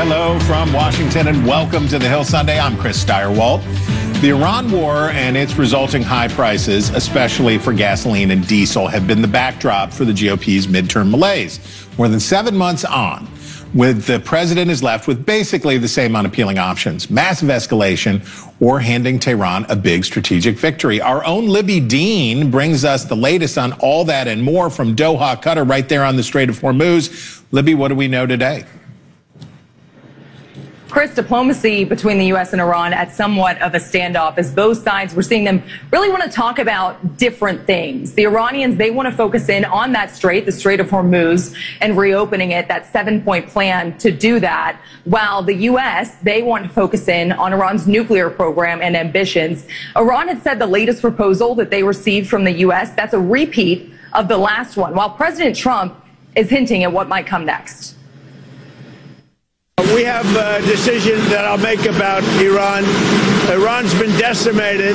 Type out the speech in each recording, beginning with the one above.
Hello from Washington and welcome to the Hill Sunday. I'm Chris Steyerwalt. The Iran war and its resulting high prices, especially for gasoline and diesel, have been the backdrop for the GOP's midterm malaise. More than 7 months on, the president is left with basically the same unappealing options: massive escalation or handing Tehran a big strategic victory. Our own Libby Dean brings us the latest on all that and more from Doha, Qatar, right there on the Strait of Hormuz. Libby, what do we know today? Chris, diplomacy between the U.S. and Iran at somewhat of a standoff, as both sides, we're seeing them really want to talk about different things. The Iranians, they want to focus in on that strait, the Strait of Hormuz, and reopening it, that 7-point plan to do that, while the U.S., they want to focus in on Iran's nuclear program and ambitions. Iran had said the latest proposal that they received from the U.S., that's a repeat of the last one, while President Trump is hinting at what might come next. We have a decision that I'll make about Iran. Iran's been decimated,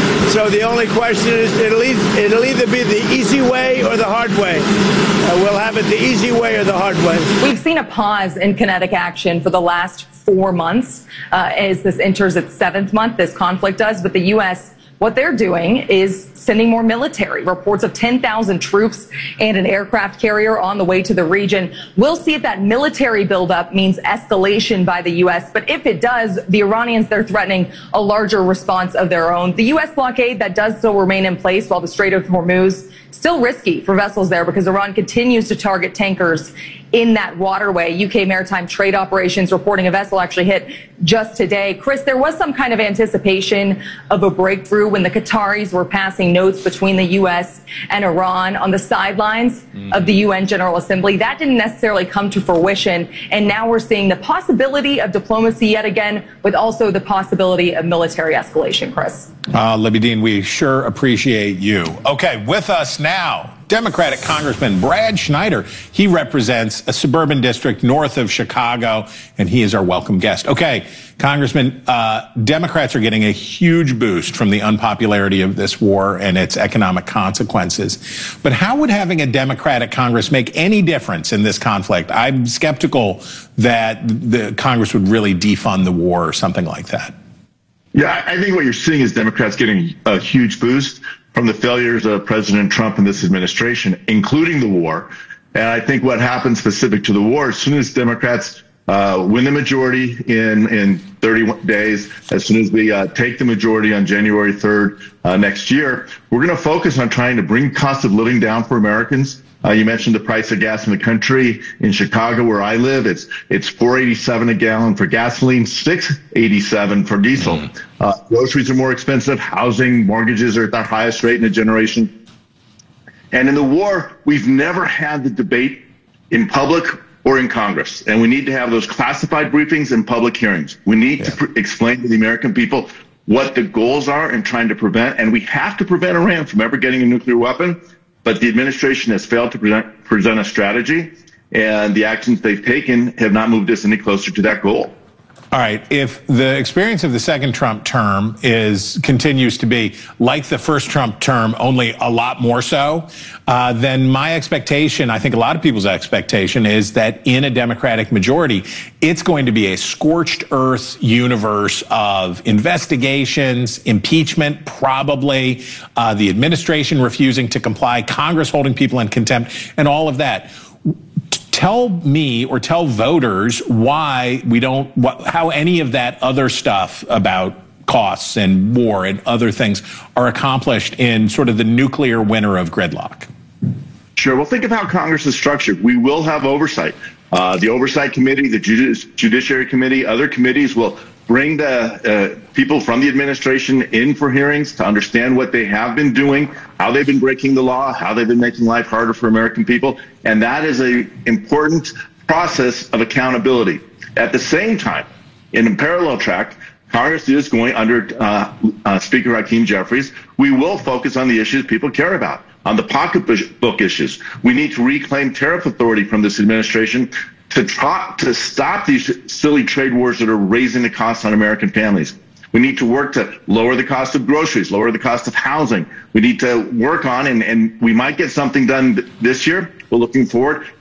so the only question is it'll either be the easy way or the hard way. We'll have it the easy way or the hard way. We've seen a pause in kinetic action for the last 4 months as this enters its 7th month, this conflict does, but the U.S., what they're doing is sending more military. Reports of 10,000 troops and an aircraft carrier on the way to the region. We'll see if that military buildup means escalation by the U.S. But if it does, the Iranians, they're threatening a larger response of their own. The U.S. blockade, that does still remain in place while the Strait of Hormuz, still risky for vessels there because Iran continues to target tankers in that waterway. UK Maritime Trade Operations reporting a vessel actually hit just today. Chris, there was some kind of anticipation of a breakthrough when the Qataris were passing notes between the U.S. and Iran on the sidelines of the UN General Assembly. That didn't necessarily come to fruition, and now we're seeing the possibility of diplomacy yet again, with also the possibility of military escalation, Chris. Libby Dean, we sure appreciate you. Okay, with us now, Democratic Congressman Brad Schneider. He represents a suburban district north of Chicago, and he is our welcome guest. Okay, Congressman, Democrats are getting a huge boost from the unpopularity of this war and its economic consequences. But how would having a Democratic Congress make any difference in this conflict? I'm skeptical that the Congress would really defund the war or something like that. Yeah, I think what you're seeing is Democrats getting a huge boost from the failures of President Trump and this administration, including the war. And I think what happened specific to the war, as soon as Democrats win the majority in 30 days, as soon as we take the majority on January 3rd next year, we're going to focus on trying to bring cost of living down for Americans. You mentioned the price of gas in the country. In Chicago, where I live, it's $4.87 a gallon for gasoline, $6.87 for diesel. Groceries are more expensive. Housing, mortgages are at their highest rate in a generation. And in the war, we've never had the debate in public or in Congress. And we need to have those classified briefings and public hearings. We need to explain to the American people what the goals are in trying to prevent. And we have to prevent Iran from ever getting a nuclear weapon. But the administration has failed to present a strategy, and the actions they've taken have not moved us any closer to that goal. All right. If the experience of the second Trump term continues to be like the first Trump term, only a lot more so, then my expectation, I think a lot of people's expectation, is that in a Democratic majority, it's going to be a scorched earth universe of investigations, impeachment, probably, the administration refusing to comply, Congress holding people in contempt, and all of that. Tell me or tell voters why we don't, how any of that other stuff about costs and war and other things are accomplished in sort of the nuclear winter of gridlock. Sure. Well, think of how Congress is structured. We will have oversight. The Oversight Committee, the Judiciary Committee, other committees will bring the people from the administration in for hearings to understand what they have been doing, how they've been breaking the law, how they've been making life harder for American people. And that is an important process of accountability. At the same time, in a parallel track, Congress is going under Speaker Hakeem Jeffries. We will focus on the issues people care about, on the pocketbook issues. We need to reclaim tariff authority from this administration to stop these silly trade wars that are raising the costs on American families. We need to work to lower the cost of groceries, lower the cost of housing. We need to work on, and we might get something done this year. We're looking forward